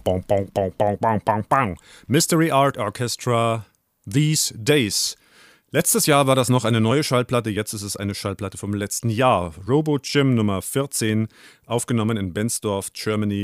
bong, bong, bong, bong, bong, bong, bong. Mystery Art Orchestra, These Days. Letztes Jahr war das noch eine neue Schallplatte, jetzt ist es eine Schallplatte vom letzten Jahr. Robo Jim Nummer 14, aufgenommen in Benzdorf, Germany,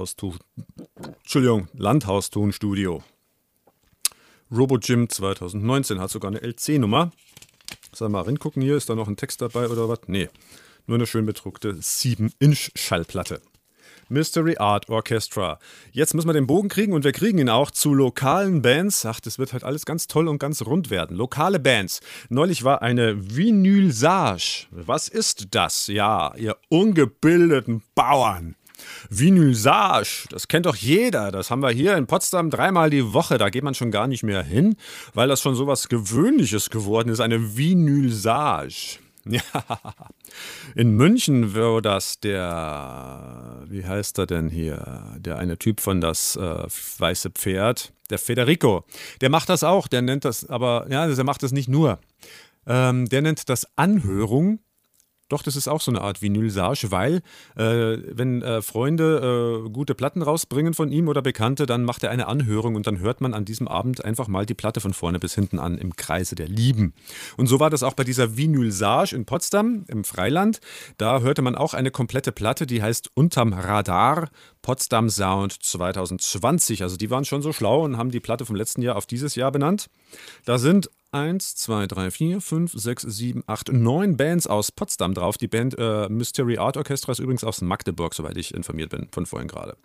Landhaustonstudio. Robo Jim 2019 hat sogar eine LC-Nummer. Sollen wir mal reingucken hier, ist da noch ein Text dabei oder was? Nee, nur eine schön bedruckte 7-Inch-Schallplatte. Mystery Art Orchestra. Jetzt müssen wir den Bogen kriegen und wir kriegen ihn auch zu lokalen Bands. Ach, das wird halt alles ganz toll und ganz rund werden. Lokale Bands. Neulich war eine Vinylsage. Was ist das? Ja, ihr ungebildeten Bauern. Vinylsage, das kennt doch jeder. Das haben wir hier in Potsdam 3-mal die Woche. Da geht man schon gar nicht mehr hin, weil das schon so was Gewöhnliches geworden ist. Eine Vinylsage. Ja, in München war das wie heißt er denn hier, der eine Typ von das weiße Pferd, der Federico, der macht das auch, der nennt das, aber ja, der macht das nicht nur, der nennt das Anhörung. Doch, das ist auch so eine Art Vinylsage, weil wenn Freunde gute Platten rausbringen von ihm oder Bekannte, dann macht er eine Anhörung und dann hört man an diesem Abend einfach mal die Platte von vorne bis hinten an im Kreise der Lieben. Und so war das auch bei dieser Vinylsage in Potsdam im Freiland. Da hörte man auch eine komplette Platte, die heißt Unterm Radar Potsdam Sound 2020. Also die waren schon so schlau und haben die Platte vom letzten Jahr auf dieses Jahr benannt. Da sind 1, 2, 3, 4, 5, 6, 7, 8, 9 Bands aus Potsdam drauf. Die Band Mystery Art Orchestra ist übrigens aus Magdeburg, soweit ich informiert bin, von vorhin gerade.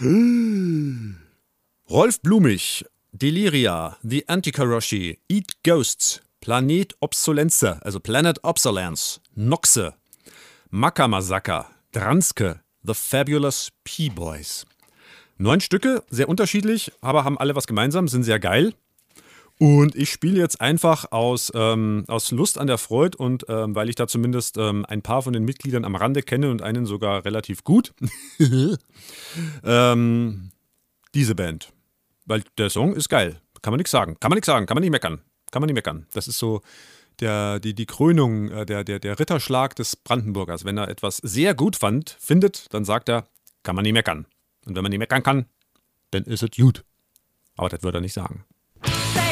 Rolf Blumig, Deliria, The Antikaroshi, Eat Ghosts, Planet Obsolenze, also Planet Obsolence, Noxe, Makamasaka, Dranske, The Fabulous P-Boys. 9 Stücke, sehr unterschiedlich, aber haben alle was gemeinsam, sind sehr geil. Und ich spiele jetzt einfach aus Lust an der Freude und weil ich da zumindest ein paar von den Mitgliedern am Rande kenne und einen sogar relativ gut, diese Band. Weil der Song ist geil. Kann man nichts sagen. Kann man nicht meckern. Das ist so die Krönung, der Ritterschlag des Brandenburgers. Wenn er etwas sehr gut findet, dann sagt er, kann man nicht meckern. Und wenn man nicht meckern kann, dann ist es gut. Aber das würde er nicht sagen.